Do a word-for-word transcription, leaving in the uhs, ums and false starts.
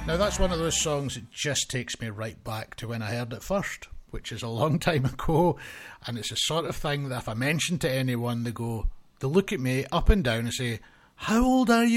Now that's one of those songs that just takes me right back to when I heard it first, which is a long time ago, and it's the sort of thing that if I mention to anyone, they go, they look at me up and down and say, "How old are you?"